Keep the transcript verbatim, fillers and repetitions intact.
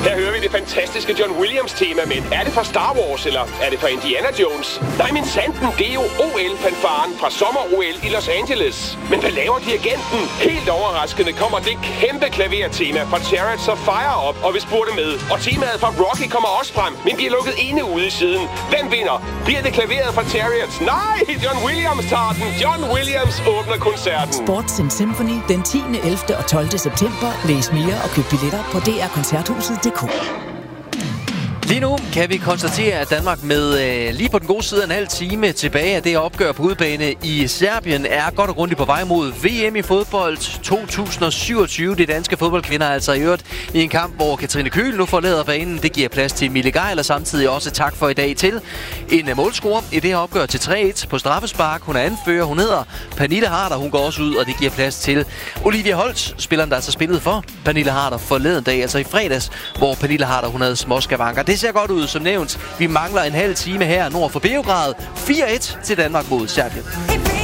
Her hører vi det fantastiske John Williams-tema, men er det fra Star Wars, eller er det fra Indiana Jones? Nej, men sanden, det er jo O L-fanfaren fra sommer-O L i Los Angeles. Men hvad laver dirigenten? Helt overraskende kommer det kæmpe klavertema fra Chariots of Fire op, og vi spurgte med. Og temaet fra Rocky kommer også frem, men bliver lukket inde ude i siden. Hvem vinder? Bliver det klaveret fra Chariots? Nej, John Williams tager den. John Williams åbner koncerten. Sports and Symphony den tiende, ellevte og tolvte september. Læs mere og køb billetter på d r koncerthuset punktum d k. Lige nu kan vi konstatere, at Danmark med øh, lige på den gode side af en halv time tilbage af det opgør på udebane i Serbien er godt og grundigt på vej mod V M i fodbold to tusind syvogtyve. De danske fodboldkvinder er altså i øvrigt i en kamp, hvor Katrine Køhl nu forlader banen. Det giver plads til Mille Geil, og samtidig også tak for i dag til en målscorer i det her opgør til tre et på straffespark. Hun er anfører, hun hedder Pernille Harder. Hun går også ud, og det giver plads til Olivia Holt, spilleren der altså spillede for Pernille Harder forleden dag, altså i fredags, hvor Pernille Harder hun havde småskavanker. Det ser godt ud, som nævnt. Vi mangler en halv time her nord for Beograd. fire et til Danmark mod Serbien.